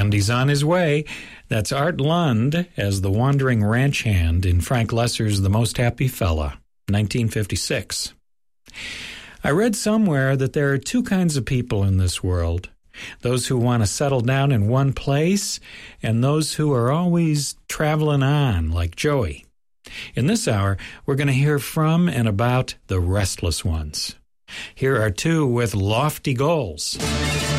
and he's on his way. That's Art Lund as the wandering ranch hand in Frank Loesser's The Most Happy Fella, 1956. I read somewhere that there are two kinds of people in this world. Those who want to settle down in one place, and those who are always traveling on, like Joey. In this hour, we're going to hear from and about the restless ones. Here are two with lofty goals.